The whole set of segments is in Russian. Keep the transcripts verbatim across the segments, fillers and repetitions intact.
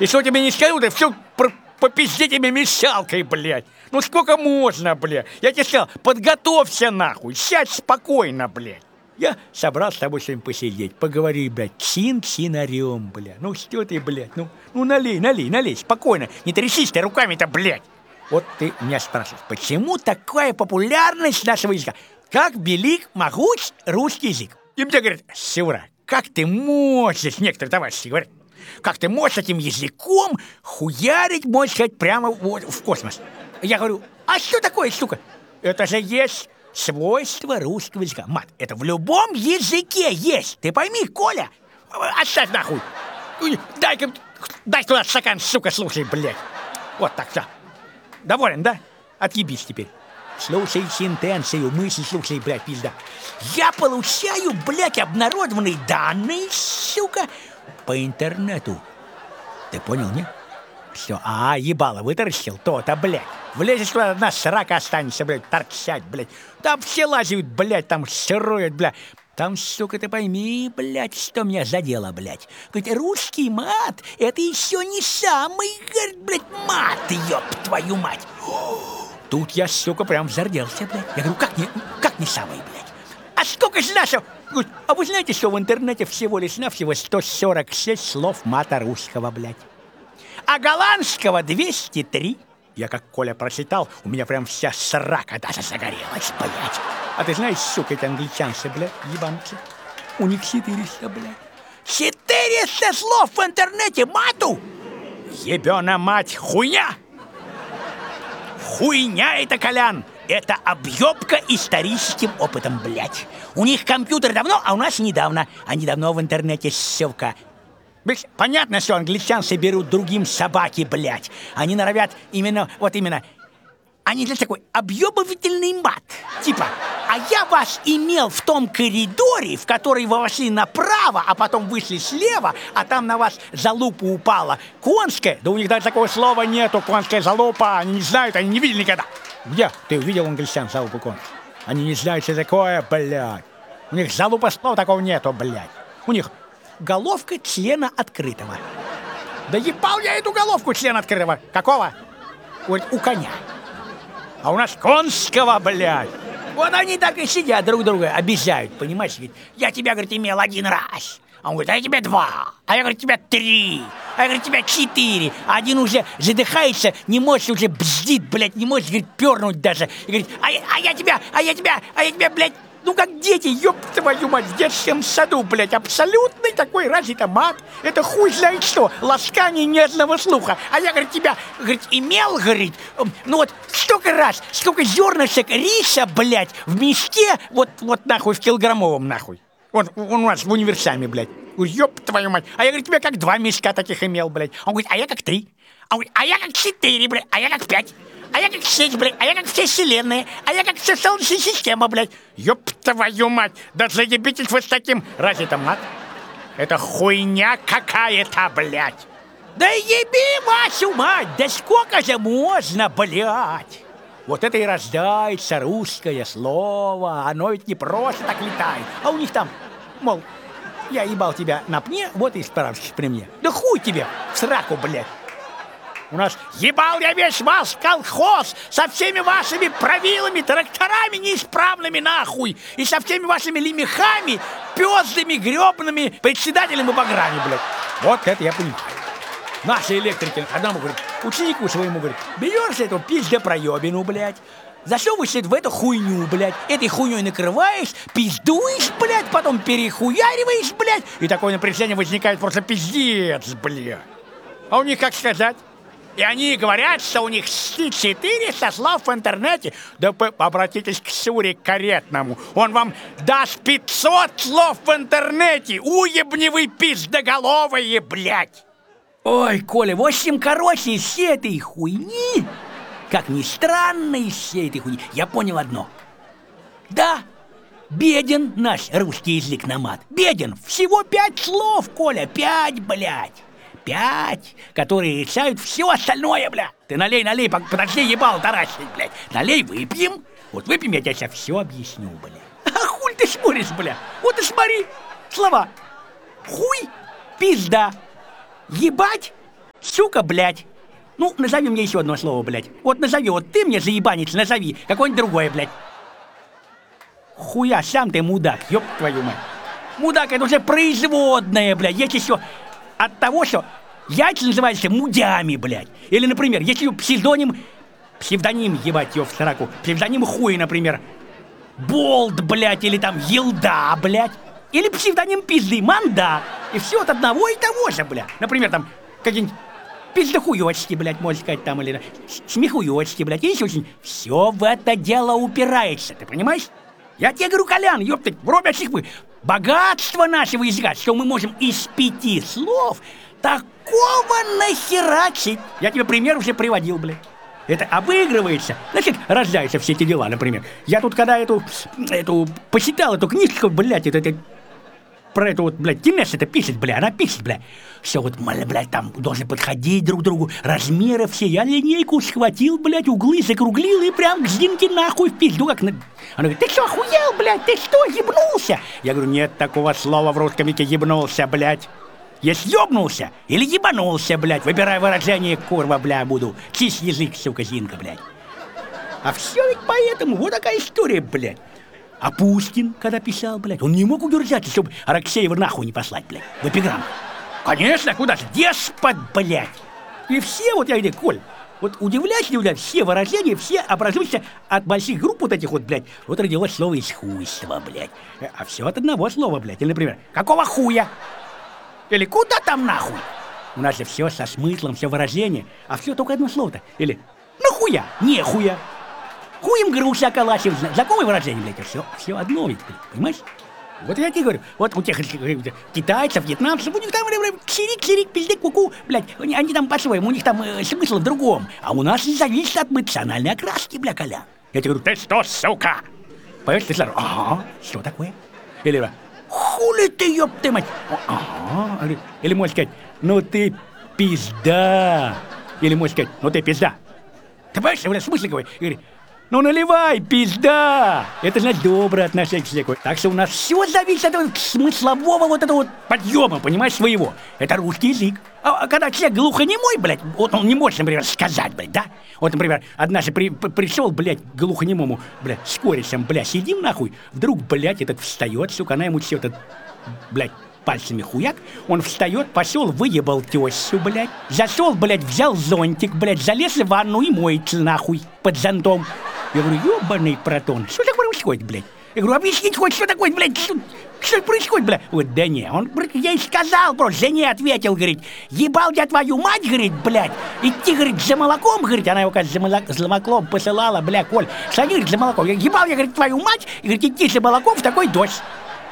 И что тебе не скажу, ты все попизди тебе мешалкой, блядь. Ну сколько можно, блядь? Я тебе сказал, подготовься нахуй, сядь спокойно, блядь. Я собрался с тобой с вами посидеть, поговори, блядь, чин-чинарем, блядь. Ну что ты, блядь, ну, ну налей, налей, налей, спокойно. Не трясись ты руками-то, блядь. Вот ты меня спрашиваешь, почему такая популярность нашего языка? Как велик, могуч русский язык? И мне говорят, Севра, как ты можешь, некоторые товарищи говорят, как ты можешь этим языком хуярить, можно сказать, прямо вот в космос? Я говорю, а что такое, сука? Это же есть свойство русского языка. Мат, это в любом языке есть. Ты пойми, Коля, оставь нахуй. Дай-ка, дай туда стакан, сука, слушай, блядь. Вот так, все. Доволен, да? Отъебись теперь. Слушай сентенцию, мысль, слушай, блядь, пизда. Я получаю, блядь, обнародованные данные, сука, по интернету. Ты понял, не? Все, а, ебало, вытаращил то-то, блядь. Влезешь туда, одна срака останется, блядь, торчать, блядь. Там все лазят, блядь, там сыруют, блядь. Там, сука, ты пойми, блядь, что меня задело, блядь. Говорит, русский мат, это еще не самый, говорит, блядь, мат, ёб твою мать. Тут я, сука, прям зарделся, блядь. Я говорю, как не, как не самый, блядь? А сколько же нашего? А вы знаете, что в интернете всего лишь навсего сто сорок шесть слов мата русского, блядь? А голландского двести три. Я как Коля прочитал, у меня прям вся срака даже загорелась, блядь. А ты знаешь, сука, эти англичанцы, блядь, ебанцы, у них четыреста, блядь. четыреста слов в интернете мату! Ебена мать, хуйня! Хуйня это, Колян! Это объебка историческим опытом, блядь. У них компьютер давно, а у нас недавно. А недавно в интернете, сука. Понятно, что англичанцы берут другим собаки, блядь. Они норовят именно, вот именно. Они, знаешь, такой объебывательный мат. Типа, а я вас имел в том коридоре, в который вы вошли направо, а потом вышли слева, а там на вас залупа упала. Конская? Да у них даже такого слова нету, конская залупа. Они не знают, они не видели никогда. Где? Ты увидел англичан залупу конскую? Они не знают, что такое, блядь. У них залупа слова такого нету, блядь. У них головка члена открытого. Да ебал я эту головку члена открытого. Какого? Вот у коня. А у нас конского, блядь. Вот они так и сидят друг друга, обижают, понимаешь? Говорит, я тебя, говорит, имел один раз. А он говорит, а я тебя два. А я, говорит, тебя три. А я, говорит, тебя четыре. А один уже задыхается, не может, уже бздит, блядь, не может, говорит, пернуть даже. И говорит, а, а я тебя, а я тебя, а я тебя, блядь, ну как дети, ёб твою мать, в детском саду, блядь, абсолютный такой, разве это мат? Это хуй знает что, ласкание нежного слуха. А я, говорит, тебя, говорит, имел, говорит, ну вот столько раз, столько зернышек риса, блядь, в мешке, вот, вот нахуй, в килограммовом, нахуй. Вот у нас в универсаме, блядь. Ёб твою мать. А я, говорит, тебя как два мешка таких имел, блядь. Он говорит, а я как три. А он говорит, а я как четыре, блядь, а я как пять. А я как шесть, блядь, а я как все вселенные, а я как вся солнечная система, блядь. Ёб твою мать, да заебитесь вы с таким. Разве это мат? Это хуйня какая-то, блядь. Да еби вашу мать, да сколько же можно, блядь. Вот это и рождается русское слово, оно ведь не просто так летает. А у них там, мол, я ебал тебя на пне, вот и справишься при мне. Да хуй тебе в сраку, блядь. У нас ебал я весь вас, колхоз, со всеми вашими правилами, тракторами неисправными нахуй, и со всеми вашими лемехами, пёздами, грёбаными, председателями и баграми, блядь. Вот это я понимаю. Наши электрики одному говорят, ученику своему говорят, берёшь эту пиздопроёбину, блядь, засовываешь в эту хуйню, блядь, этой хуйней накрываешь, пиздуешь, блядь, потом перехуяриваешь, блядь, и такое напряжение возникает просто пиздец, блядь. А у них как сказать? И они говорят, что у них четыреста слов в интернете. Да обратитесь к Суре Каретному. Он вам даст пятьсот слов в интернете. Уебни вы пиздоголовые, блядь. Ой, Коля, в общем, короче, из всей этой хуйни, как ни странно, из всей этой хуйни, я понял одно. Да, беден наш русский язык на мат. Беден. Всего пять слов, Коля, пять, блядь. Пять, которые решают все остальное, бля. Ты налей, налей, подожди, ебал таращить, блядь. Налей, выпьем. Вот выпьем, я тебе сейчас все объясню, бля. А хуй ты смотришь, бля. Вот и смотри. Слова. Хуй, пизда, ебать, Сука, блядь. Ну, назови мне еще одно слово, блядь. Вот назови, вот ты мне заебанец, назови. Какое-нибудь другое, блядь. Хуя, сам ты мудак, ёб твою мать. Мудак, это уже производное, блядь. Есть еще от того, что яйца называются мудями, блядь. Или, например, если псевдоним, псевдоним, ебать, ёб в сороку, псевдоним хуй, например, Болт, блядь, или там Елда, блядь. Или псевдоним пизды, Манда. И все от одного и того же, блядь. Например, там какие-нибудь пиздохуёчки, блядь, можно сказать, там, или смехуёчки, блядь. Есть очень... Все в это дело упирается, ты понимаешь? Я тебе говорю, Колян, ёптать, вровь вы. Богатство нашего языка, что мы можем из пяти слов такого нахерачить. Я тебе пример уже приводил, блядь. Это обыгрывается, значит, рождаются все эти дела, например. Я тут, когда эту, эту, почитал эту книжку, блядь, это, это, про эту вот, блядь, Тинес это пишет, блядь, она пишет, блядь. Все вот, блядь, там должны подходить друг к другу, размеры все. Я линейку схватил, блядь, углы закруглил и прям к Зинке нахуй в пизду, как... Она говорит, ты что, охуел, блядь, ты что, ебнулся? Я говорю, нет такого слова в русском языке, ебнулся, блядь. Есть ёбнулся или ебанулся, блядь. Выбирай выражение, курва, бля, буду. Чисть язык, сука, Зинка, блядь. А все ведь поэтому, вот такая история, блядь. А Пушкин, когда писал, блядь, он не мог удержаться, чтобы Араксеева нахуй не послать, блядь, в эпиграмму. Конечно, куда же, деспот, блядь. И все, вот я говорю, Коль, вот удивляйся, блядь, все выражения, все образуются от больших групп вот этих вот, блядь. Вот родилось слово «исхуйство», блядь. А все от одного слова, блядь. Или, например, «какого хуя?» Или «куда там нахуй?» У нас же все со смыслом, все выражение, а все только одно слово-то. Или «нахуя?» «Нехуя». «Хуем груша калачив». Знакомое выражение, блядь, все, все одно ведь, понимаешь? Вот я тебе говорю, вот у тех китайцев, вьетнамцев, у них там ксирик-ксирик, пиздек, куку, блядь, они, они там по-своему, у них там э, смысл в другом. А у нас зависит от эмоциональной окраски, бля, Коля. Я тебе говорю, ты что, сука? Понимаешь, ты сразу, ага, что такое? Или хули ты, ёб ты мать? Ага. Или, или можно сказать, ну ты пизда. Или можно сказать, ну ты пизда. Ты понимаешь, в смысле какой? Говорит, ну наливай, пизда. Это значит доброе отношение к человеку. Так что у нас все зависит от этого смыслового вот этого вот подъема, понимаешь, своего. Это русский язык. А, а когда человек глухонемой, блядь, вот он не может, например, сказать, блядь, да? Вот, например, однажды при, при, пришел, блядь, к глухонемому, блядь, с корешем, блядь, сидим нахуй, вдруг, блядь, этот встает, сука, она ему все это, блядь, пальцами хуяк, он встает, пошел, выебал тещу, блядь, зашел, блядь, взял зонтик, блядь, залез в ванну и моется нахуй под зонтом. Я говорю, ебаный протон, что такое происходит, блядь? Я говорю, объяснить хоть, что такое, блядь, что, что происходит, блядь? Вот, да не, он, я и сказал просто, жене ответил, говорит, ебал я твою мать, говорит, блядь, идти, говорит, за молоком, говорит, она его, кажется, за молоком посылала, блядь, Коль, сходи, говорит, за молоком. Я ебал я, говорит, твою мать, и, говорит, идти за молоком в такой дождь.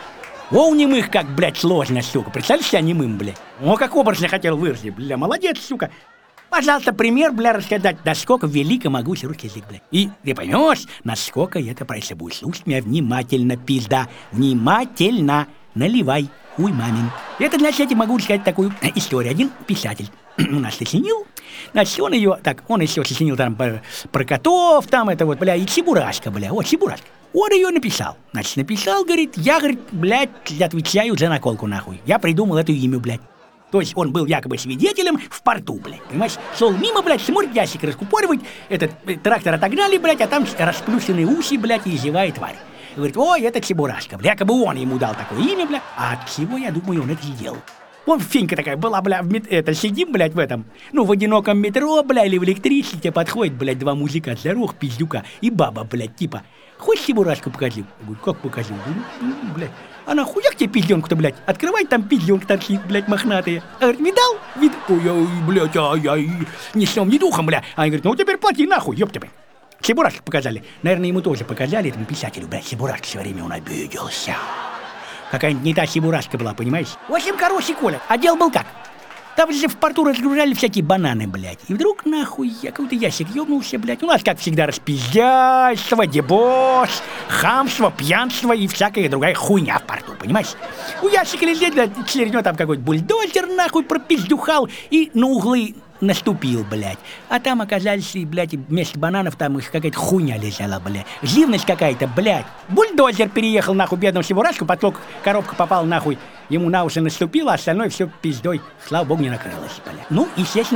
О, у немых как, блядь, сложно, сука, представляешь себя немым, блядь? О, как образно хотел выразить, бля, молодец, сука. Пожалуйста, пример, бля, рассказать, насколько велико могучий русский язык, бля. И ты поймешь, насколько это проще будет. Слушай меня внимательно, пизда. Внимательно. Наливай, хуй мамин. Это, значит, я тебе могу сказать такую историю. Один писатель у нас сочинил. Значит, он ее, так, он еще сочинил там про, про котов, там это вот, бля, и Чебурашка, бля, вот, Чебурашка. Он ее написал. Значит, написал, говорит, я, говорит, блядь, отвечаю за наколку, нахуй. Я придумал эту имя, блядь. То есть он был якобы свидетелем в порту, блядь, понимаешь? Шел мимо, блядь, смотрит, ящик раскупоривает, этот трактор отогнали, блядь, а там расплющенные уши, блядь, и зевает тварь. И говорит, ой, это Чебурашка, блядь, якобы он ему дал такое имя, блядь, а от чего, я думаю, он это сделал. Вон фенька такая была, бля, в мет... это, сидим, блядь, в этом, ну, в одиноком метро, бля, или в электричестве подходит, блядь, два мужика, здоровых пиздюка, и баба, блядь, типа, хочешь Чебурашку покажу? Я говорю, как покажу? Ну, блядь. Она хуяк тебе пизденку-то, блядь, открывай, там пизденка торчит, блядь, мохнатые. Она говорит, видал? Видал? Ой, ой, блядь, ай-яй, ни сном, ни духом, бля. Она говорит, ну теперь плати нахуй, ёб тебя. Чебурашку показали. Наверное, ему тоже показали, этому писателю, блядь, Чебурашка все время он обиделся. Какая-нибудь не та Чебурашка была, понимаешь? В общем, короче, Коля, а дело был как? Там же в порту разгружали всякие бананы, блядь. И вдруг, нахуй, я какой-то ящик ёбнулся, блядь. У нас, как всегда, распиздяйство, дебош, хамство, пьянство и всякая другая хуйня в порту, понимаешь? У ящика лежит, блядь, чернё там какой-то бульдозер, нахуй, пропиздюхал и на углы наступил, блядь. А там оказались, блядь, вместо бананов там их какая-то хуйня лежала, блядь. Живность какая-то, блядь. Бульдозер переехал, нахуй, бедного Чебурашку, потом коробка попала, нахуй, ему на уши наступила, а остальное все пиздой, слава богу, не накрылось, блядь. Ну, естественно,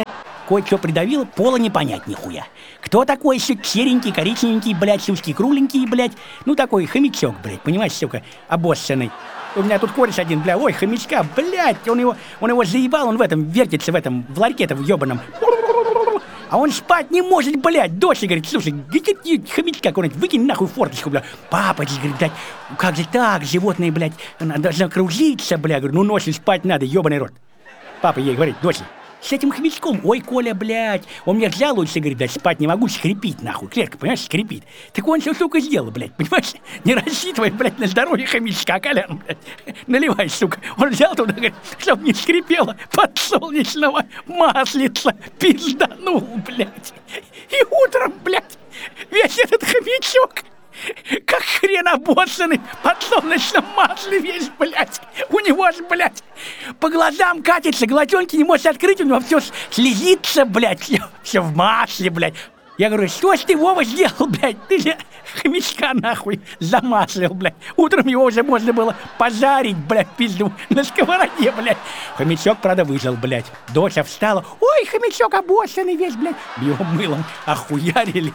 кое-что придавило, пола не понять нихуя. Кто такой еще серенький, коричневенький, блядь, сюшки кругленький, блядь? Ну, такой хомячок, блядь, понимаешь, сука, обоссанный. У меня тут кореш один, бля, ой, хомячка, блядь, он его, он его заебал, он в этом, вертится в этом, в ларьке-то в ёбаном. А он спать не может, блядь. Дочь говорит, слушай, хомячка какой-нибудь, выкинь нахуй форточку, бля. Папа, говорит, блядь, как же так, животные, блядь, она должна кружиться, бля. Говорю, ну ночью спать надо, ёбаный рот. Папа ей говорит, дочь, с этим хомячком, ой, Коля, блядь, он мне жалуется, говорит, да спать не могу, скрипит, нахуй, клетка, понимаешь, скрипит. Так он все, сука, сделал, блядь, понимаешь, не рассчитывай, блядь, на здоровье хомячка, Колян, блядь, наливай, сука. Он взял туда, говорит, чтоб не скрипело, подсолнечного маслица пизданул, блядь. И утром, блядь, весь этот хомячок, как хрен обоссанный, под солнечном масле весь, блядь. У него же, блядь, по глазам катится, глазенки не может открыть, у него все слезится, блядь, все, все в масле, блядь. Я говорю, что ж ты, Вова, сделал, блядь? Ты же хомячка, нахуй, замаслил, блядь. Утром его уже можно было пожарить, блядь, пизду, на сковороде, блядь. Хомячок, правда, выжил, блядь. Доча встала, ой, хомячок обоссанный весь, блядь. Его мылом охуярили.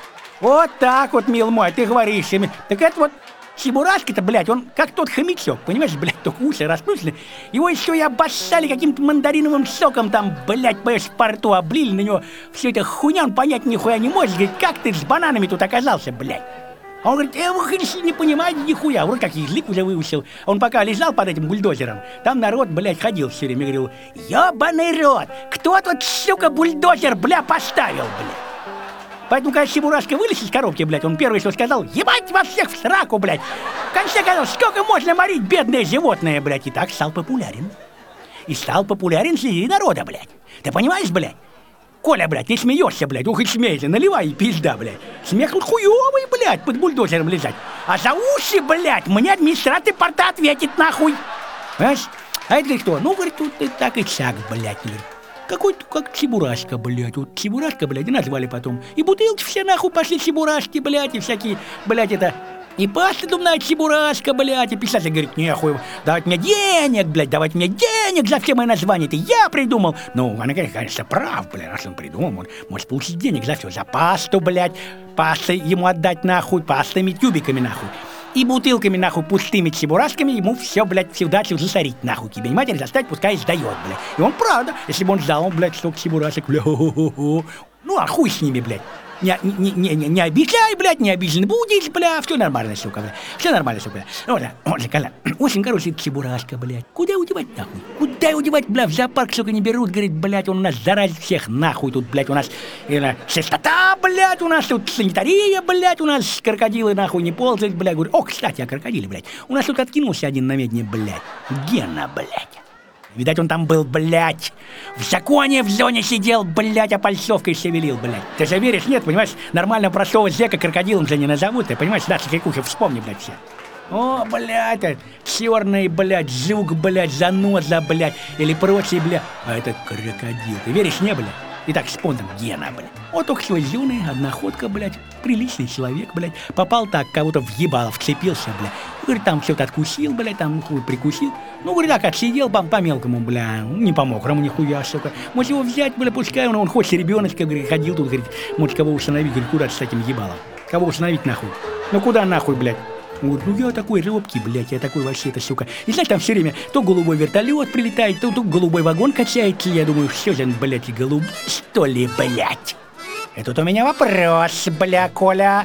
Вот так вот, мил мой, ты говоришь ими. Так это вот Чебурашка-то, блядь, он как тот хомячок, понимаешь, блядь, только уши распущены. Его еще и обоссали каким-то мандариновым соком там, блядь, понимаешь, в порту облили на него. Все это хуйня, он понять нихуя не может. Говорит, как ты с бананами тут оказался, блядь? А он говорит, э, вы, конечно, не понимаете нихуя. Вроде как язык уже выучил. Он пока лежал под этим бульдозером, там народ, блядь, ходил все время. Говорил, ебаный рот, кто тут, сука, бульдозер, бля, поставил, блядь? Поэтому, когда Чебурашка вылез из коробки, блядь, он первый, что сказал, ебать вас всех в сраку, блядь. В конце концов, сколько можно морить бедное животное, блядь. И так стал популярен. И стал популярен среди народа, блядь. Ты понимаешь, блядь? Коля, блядь, ты смеешься, блядь, ох и смеется, наливай, пизда, блядь. Смех хуёвый, блядь, под бульдозером лежать. А за уши, блядь, мне администратор порта ответит, нахуй. Понимаешь? А это кто? Ну, говорит, тут и так и сяк, блядь, говорит. Какой-то как Чебурашка, блядь. Вот Чебурашка, блядь, и назвали потом. И бутылки все нахуй пошли Чебурашки, блядь, и всякие, блядь, это... И паста думная Чебурашка, блядь, и писатель говорит, нехуй, давать мне денег, блядь, давать мне денег за все мои названия, это я придумал. Ну, она, конечно, прав, блядь, раз он придумал, он может получить денег за все, за пасту, блядь, пастой ему отдать нахуй, пастами, тюбиками нахуй. И бутылками, нахуй, пустыми чебурашками ему все, блядь, всю дачу засорить, нахуй. Тебе матери заставить, пускай сдает, блядь. И он правда, если бы он сдал, он, блядь, столько чебурашек, бля, хо-хо-хо. Ну, а хуй с ними, блядь. Не, не, не, не, не обижай, блядь, не обижен будешь, бля, все нормально, сука, бля. Все нормально, сука, бля. Вот, вот же, Коля, очень хороший чебурашка, блядь. Куда удевать, нахуй? Куда удевать, бля, в зоопарк, сука, не берут, говорит, блядь, он у нас заразит всех, нахуй, тут, блядь, у нас э, чистота, блядь, у нас тут санитария, блядь, у нас крокодилы, нахуй, не ползают, блядь. Говорю, о, кстати, о крокодиле, блядь. У нас тут откинулся один на медне, блядь. Гена, блядь. Видать, он там был, блядь, в законе в зоне сидел, блядь, а пальцовкой шевелил, блядь. Ты же веришь? Нет, понимаешь, нормально простого зека крокодилом же не назовут, ты понимаешь, наши крикухи, вспомни, блядь, все. О, блядь, черный, блядь, жук, блядь, заноза, блядь, или прочий, блядь. А это крокодил, ты веришь, не, блядь? Итак, спонтом Гена, блядь. Вот только что зеленый, одноходка, блядь, приличный человек, блядь. Попал так, кого-то въебал, вцепился, блядь. Говорит, там что-то откусил, блядь, там хуй прикусил. Ну, говорит, так, отсидел по, по мелкому, бля, не по мокрому нихуя, сука. Может его взять, бля, пускай он, он хочет ребеночка, говорит, ходил тут, говорит, может кого установить, говорит, куда с этим ебалом? Кого установить нахуй? Ну куда нахуй, блядь? Вот, ну я такой робкий, блядь, я такой вообще, это, сука. И знаешь, там все время то голубой вертолет прилетает, то, то голубой вагон качается. Я думаю, все же, блядь, голубой, что ли, блядь? И тут у меня вопрос, бля, Коля.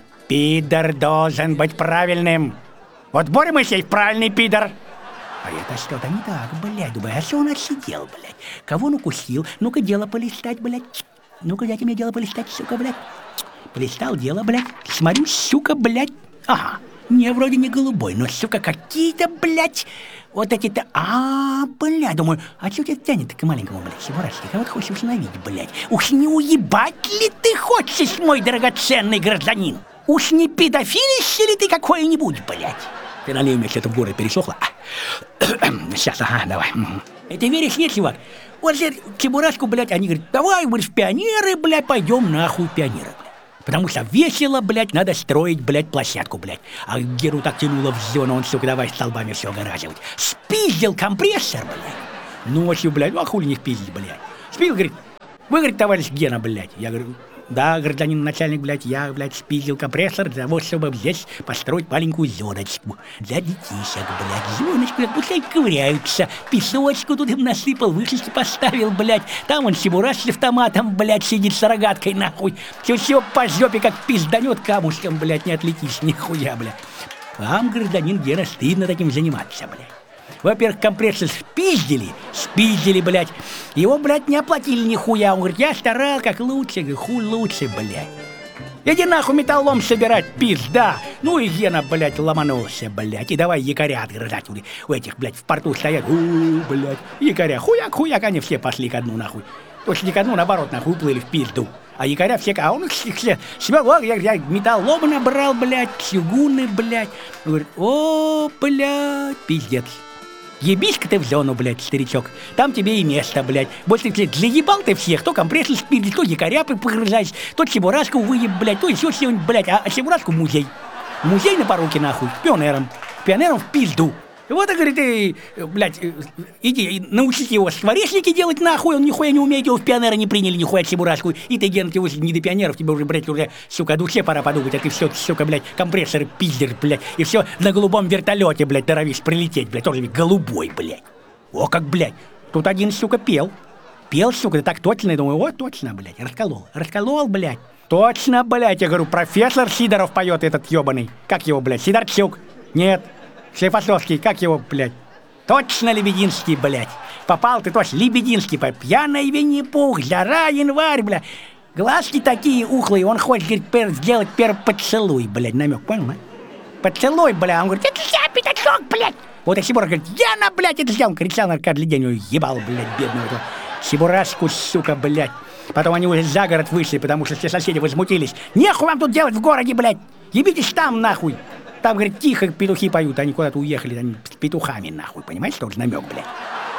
Пидор должен быть правильным. Вот Боря Моисеев правильный пидор. А это что-то не так, блядь, думаю, а что он отсидел, блядь? Кого он укусил? Ну-ка, дело полистать, блядь. Ну-ка, дайте мне дело полистать, сука, блядь. Полистал дело, блядь. Смотрю, сука, блядь. Ага. Не, вроде не голубой, но, сука, какие-то, блядь, вот эти-то... А, блядь, думаю, а что тебя тянет к маленькому, блядь, Чебурашке? Кого ты хочешь установить, блядь? Уж не уебать ли ты хочешь, мой драгоценный гражданин? Уж не педофилишься ли ты какой-нибудь, блядь? Ты налей мне что-то в горло пересохло. Сейчас, ага, давай. Ты веришь, нет, чувак? Вот же Чебурашку, блядь, они говорят, давай, говоришь, в пионеры, блядь, пойдем нахуй в пионеры, блядь. Потому что весело, блядь, надо строить, блядь, площадку, блядь. А Геру так тянуло в зону, он, сука, давай столбами все огораживать. Спиздил компрессор, блядь. Ночью, блядь, ну а хули не спиздить, блядь. Спил, говорит, Вы, говорит, товарищ Гена, блядь. Я говорю, да, гражданин начальник, блядь, я, блядь, спиздил компрессор для того, чтобы здесь построить маленькую зоночку для детишек, блядь. Зоночку, блядь, пускай ковыряются. Песочку тут им насыпал, вышечки поставил, блядь. Там он чебураш с автоматом, блядь, сидит с рогаткой, нахуй. Все-все по жопе, как пизданет камушком, блядь, не отлетишь, нихуя, блядь. Вам, гражданин Гена, стыдно таким заниматься, блядь. Во-первых, компрессор спиздили, спиздили, блядь. Его, блядь, не оплатили нихуя. Он говорит, я старал как лучше, говорю, хуй лучше, блядь. Иди нахуй металлом собирать, пизда. Ну и Гена, блядь, ломанулся, блядь. И давай якоря отгрызать. У этих, блядь, в порту стоят. У, блядь, якоря. Хуяк, хуяк, они все пошли ко дну, нахуй. Точно не ко дну, наоборот, нахуй, уплыли в пизду. А якоря все, а он их все свел, я, я металлом набрал, блядь, чугуны, блядь. Он говорит, о, блядь, пиздец. Ебись-ка ты в зону, блядь, старичок. Там тебе и место, блядь. Больше, блядь, заебал ты всех. То компрессор спиздит, то якоря погрызаешь, то чебурашку выеб, блядь, то еще что-нибудь, блядь. А, а чебурашку в музей. Музей на поруки, нахуй, пионером. Пионером в пизду. Вот, и говорит, ты, блядь, иди, научите его скворечники делать, нахуй, он нихуя не умеет, его в пионеры не приняли, нихуя чебурашку. И ты, Ген, ты не до пионеров, тебе уже, блядь, уже, сука, о душе пора подумать, а ты все, сука, блядь, компрессоры пиздер, блядь, и все на голубом вертолете, блядь, норовишь прилететь, блядь, тоже голубой, блядь. О, как, блядь, тут один, сука, пел. Пел, сука, да так точно, я думаю, о, точно, блядь, расколол, расколол, блядь. Точно, блядь, я говорю, профессор Сидоров поет этот ебаный. Как его, блядь, Сидорчук? Нет. Склифосовский, как его, блядь? Точно Лебединский, блядь. Попал ты точно, Лебединский, по пьяной Винни-Пух, жара, январь, блядь. Глазки такие ухлые, он хочет, говорит, пер, сделать первый поцелуй, блядь, намек, понял, а? Поцелуй, блядь, он говорит, это я, пятачок, блядь. Вот и Сибура говорит, я на, блядь, это сделал, кричал на каждый день, он ебал, блядь, бедного этого Сибурашку, сука, блядь. Потом они уже за город вышли, потому что все соседи возмутились. Нехуй вам тут делать в городе, блядь, ебитесь там, нахуй. Там, говорит, тихо петухи поют, они куда-то уехали, они с петухами, нахуй, понимаешь, что же намек, блядь.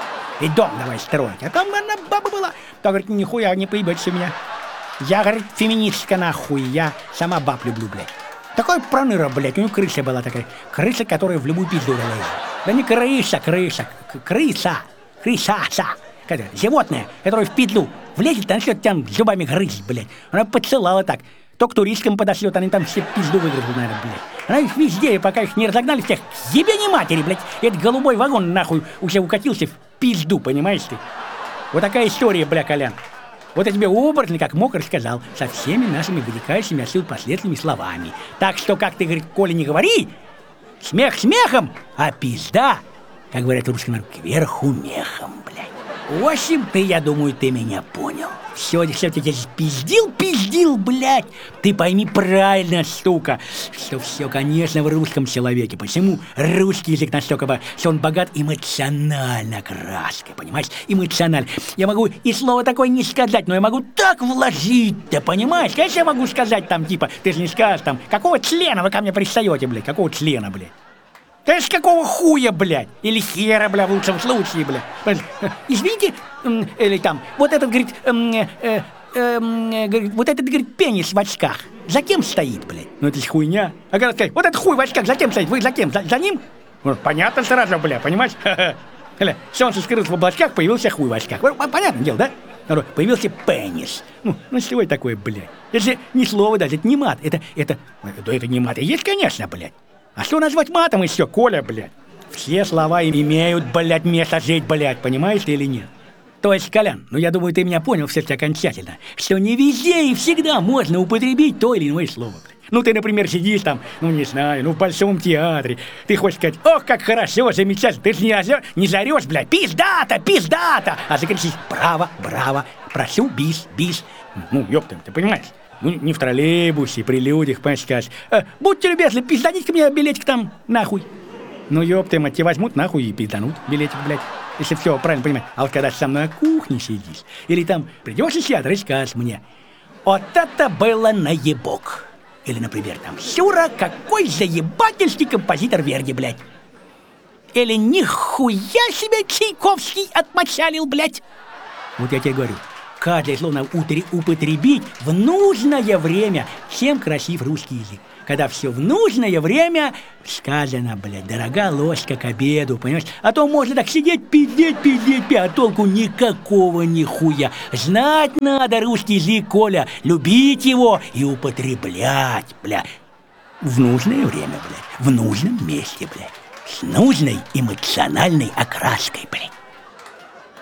И дом давай строить, а там она баба была. Та, говорит, нихуя не поебется меня. Я, говорит, феминистка, нахуй, я сама баб люблю, блядь. Такой проныра, блядь, у него крыса была такая, крыса, которая в любую пизду залезет. Да не крыса, крыса, крыса, крысаса, животное, которое в пизду влезет, начнет там зубами грызть, блядь. Она поцелала так. То к туристам подошлет, они там все пизду выгрызут, наверное, блядь. Она их везде, пока их не разогнали всех, ебени матери, блядь. Этот голубой вагон, нахуй, уже укатился в пизду, понимаешь ты? Вот такая история, бля, Колян. Вот я тебе оборотно, как мог, рассказал, со всеми нашими вытекающими отсюда последними словами. Так что, как ты, говорит, Коля, не говори, смех смехом, а пизда, как говорят в русском народе, кверху мехом, блядь. В общем, ты, я думаю, ты меня понял. Все, все, ты здесь пиздил, пиздил, блядь. Ты пойми правильно, сука, что все, конечно, в русском человеке. Почему русский язык настолько, что он богат эмоционально краской, понимаешь? Эмоционально. Я могу и слово такое не сказать, но я могу так вложить-то, понимаешь? Конечно, я могу сказать там, типа, ты же не скажешь там, какого члена вы ко мне пристаете, блядь, какого члена, блядь? Конечно, какого хуя, блядь? Или хера, бля, в лучшем случае, бля. Извините, или там, вот этот, говорит, эм, э, э, э, говорит, вот этот, говорит, пенис в очках. За кем стоит, блядь? Ну это ж хуйня. А когда сказать, вот этот хуй в очках, за кем стоит? Вы за кем? За, за ним? Ну, понятно сразу, бля, понимаешь? Бля, солнце скрылось в облачках, появился хуй в очках. Понятное дело, да? Появился пенис. Ну, ну что это такое, блядь? Это же не слово даже, это не мат. Это, это, да это не мат. И есть, конечно, блядь. А что назвать матом еще, Коля, блядь? Все слова имеют, блядь, место жить, блядь, понимаешь ты или нет? То есть, Колян, ну я думаю, ты меня понял все-таки окончательно, что не везде и всегда можно употребить то или иное слово, блядь. Ну ты, например, сидишь там, ну не знаю, ну в Большом театре, ты хочешь сказать, ох, как хорошо, замечательно, ты же не, озер... не зарешь, блядь, пиздата, пиздата, а закричишь, браво, браво, прошу, бис, бис, ну ёпта, ты понимаешь? Ну, не в троллейбусе, при людях, понимаешь, скажешь, э, будьте любезны, пизданите-ка мне билетик там, нахуй. Ну, ёпты, мать, тебе возьмут нахуй и пизданут билетик, блядь, если все правильно понимаешь. А вот когда со мной на кухне сидишь, или там придешь и сядешь, расскажешь мне, вот это было наебок. Или, например, там, Сюра, какой заебательский композитор Верди, блядь. Или нихуя себе Чайковский отмочалил, блядь. Вот я тебе говорю. Каждое слово утри- употребить в нужное время. Всем красив русский язык. Когда все в нужное время сказано, блядь, дорога ложка к обеду, понимаешь? А то можно так сидеть, пиздеть, пиздеть, пиздеть, а толку никакого нихуя. Знать надо русский язык, Коля, любить его и употреблять, блядь. В нужное время, блядь, в нужном месте, блядь. С нужной эмоциональной окраской, блядь.